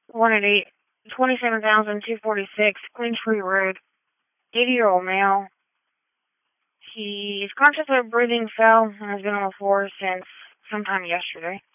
188, 27,246, Queen Tree Road. 80-year-old male. He is conscious of breathing, fell, and has been on the floor since sometime yesterday.